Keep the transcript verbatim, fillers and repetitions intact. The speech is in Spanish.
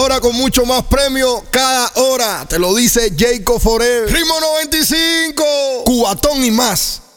ahora con mucho más premio cada hora. Te lo dice Jacob Forever. Ritmo noventa y cinco. Cubatón y más.